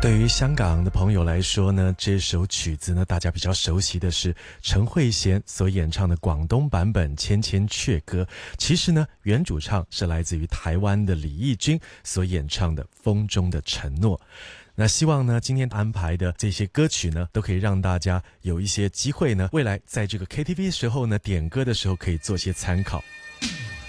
对于香港的朋友来说呢，这首曲子呢，大家比较熟悉的是陈慧娴所演唱的广东版本《千千阙歌》。其实呢，原主唱是来自于台湾的李翊君所演唱的《风中的承诺》。那希望呢，今天安排的这些歌曲呢，都可以让大家有一些机会呢，未来在这个 KTV 的时候呢，点歌的时候可以做些参考。